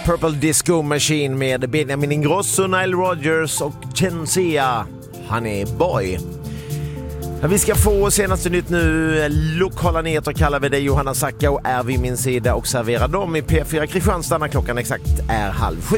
Purple Disco Machine med Benjamin Ingrosso, Nile Rodgers och Chenzea, Honey Boy. Vi ska få senaste nytt nu. Lokala nyheter kallar vi det. Johanna Sackau är vid min sida och serverar dem i P4 Kristianstad när klockan exakt är 6:30.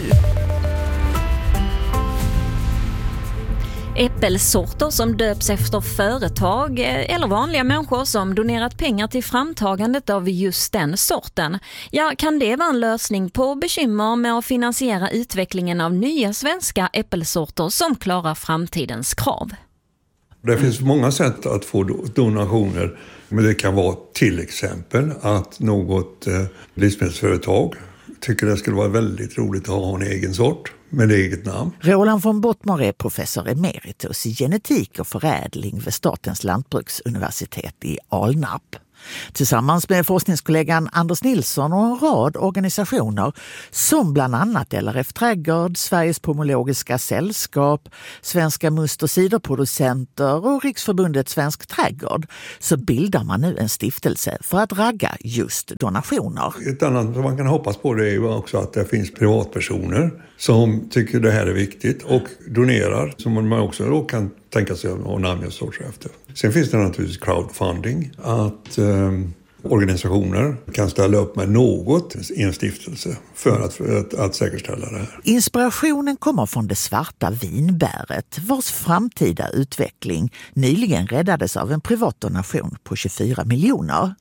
Äppelsorter som döps efter företag eller vanliga människor som donerat pengar till framtagandet av just den sorten. Ja, kan det vara en lösning på bekymmer med att finansiera utvecklingen av nya svenska äppelsorter som klarar framtidens krav? Det finns många sätt att få donationer, men det kan vara till exempel att något livsmedelsföretag tycker det skulle vara väldigt roligt att ha en egen sort med eget namn. Roland von Bottmer är professor emeritus i genetik och förädling vid Statens lantbruksuniversitet i Alnarp. Tillsammans med forskningskollegan Anders Nilsson och en rad organisationer som bland annat LRF Trädgård, Sveriges Pomologiska sällskap, Svenska must- och ciderproducenter och Riksförbundet Svensk trädgård, så bildar man nu en stiftelse för att ragga just donationer. Ett annat som man kan hoppas på det är ju också att det finns privatpersoner som tycker det här är viktigt och donerar, som man också då kan tänka sig att namnge sorts efter. Sen finns det naturligtvis crowdfunding, att organisationer kan ställa upp med något i en stiftelse för att säkerställa det här. Inspirationen kommer från det svarta vinbäret, vars framtida utveckling nyligen räddades av en privat donation på 24 miljoner.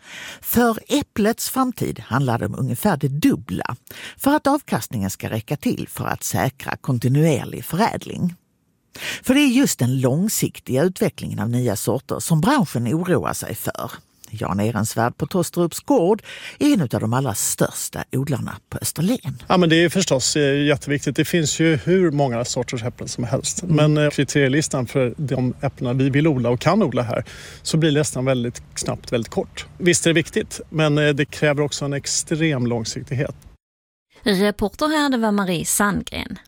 För äpplets framtid handlar det om ungefär det dubbla för att avkastningen ska räcka till för att säkra kontinuerlig förädling. För det är just den långsiktiga utvecklingen av nya sorter som branschen oroar sig för. Jan Ehrensvärd på Tostrups gård är en av de allra största odlarna på Österlen. Ja, men det är förstås jätteviktigt. Det finns ju hur många sorters äpplen som helst. Men kriterielistan för de äpplena vi vill odla och kan odla här, så blir listan väldigt snabbt väldigt kort. Visst är det viktigt, men det kräver också en extrem långsiktighet. Reporter här, det var Marie Sandgren.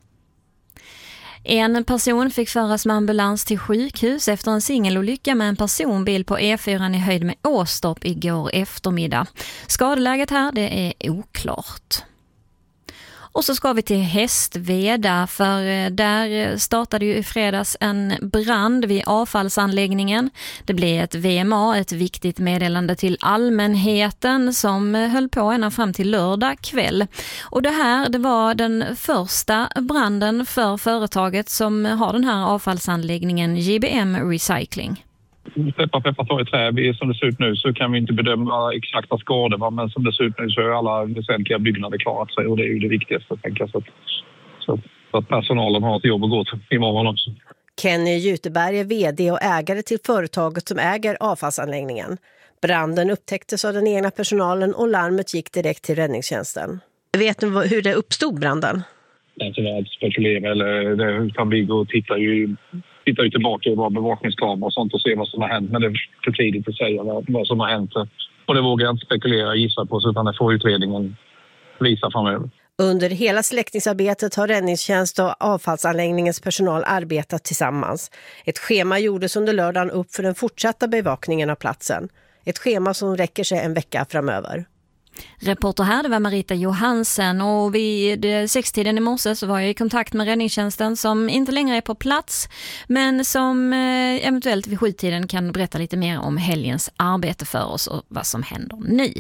En person fick föras med ambulans till sjukhus efter en singelolycka med en personbil på E4 i höjd med Åstorp igår eftermiddag. Skadeläget här, det är oklart. Och så ska vi till Hästveda, för där startade ju i fredags en brand vid avfallsanläggningen. Det blev ett VMA, ett viktigt meddelande till allmänheten som höll på ända fram till lördag kväll. Och det var den första branden för företaget som har den här avfallsanläggningen, JBM Recycling. Peppa tar i trä. Som det ser ut nu så kan vi inte bedöma exakta skador, men som det ser ut nu så är alla väsentliga byggnader klarat sig, och det är ju det viktigaste att tänka, så att personalen har ett jobb att gå till imorgon också. Kenny Juteberg är vd och ägare till företaget som äger avfallsanläggningen. Branden upptäcktes av den egna personalen och larmet gick direkt till räddningstjänsten. Vet ni hur det uppstod branden? Den som är att spekulera, eller det kan vi gå och titta ju tillbaka i våra bevakningskameror och sånt och se vad som har hänt. Men det är för tidigt att säga vad som har hänt. Och det vågar jag inte spekulera och gissa på, utan det får utredningen visa framöver. Under hela släckningsarbetet har räddningstjänst och avfallsanläggningens personal arbetat tillsammans. Ett schema gjordes under lördagen upp för den fortsatta bevakningen av platsen. Ett schema som räcker sig en vecka framöver. Reporter här, det var Marita Johansen, och vid 6-tiden i morse så var jag i kontakt med räddningstjänsten som inte längre är på plats, men som eventuellt vid 7-tiden kan berätta lite mer om helgens arbete för oss och vad som händer nu.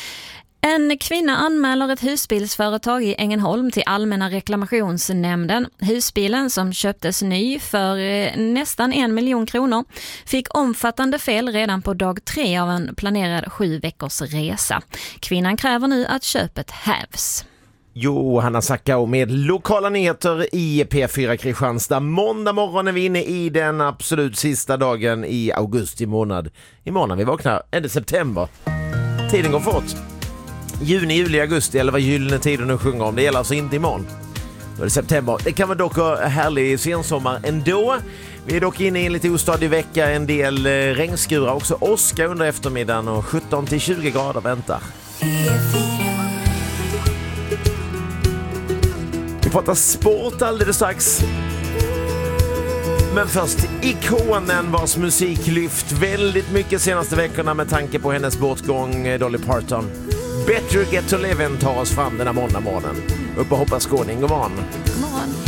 En kvinna anmäler ett husbilsföretag i Ängelholm till Allmänna reklamationsnämnden. Husbilen, som köptes ny för nästan 1 miljon kronor, fick omfattande fel redan på dag 3 av en planerad 7 veckors resa. Kvinnan kräver nu att köpet hävs. Johanna Sackau med lokala nyheter i P4 Kristianstad. Måndag morgon är vi inne i den absolut sista dagen i augusti månad. Imorgon när vi vaknar är det september. Tiden går fort. Juni, juli, augusti, eller vad gyllene tiden nu sjunger om. Det gäller alltså inte imorgon. Då är det september. Det kan vara dock härlig sensommar ändå. Vi är dock inne i en lite ostadig vecka. En del regnskurar, också åska under eftermiddagen, och 17-20 grader väntar. Vi pratar sport alldeles strax. Men först ikonen vars musik lyft väldigt mycket senaste veckorna med tanke på hennes bortgång, Dolly Parton. Better Get To Live tar oss fram den här måndag morgonen. Upp och hoppa skåning, god morgon. God morgon.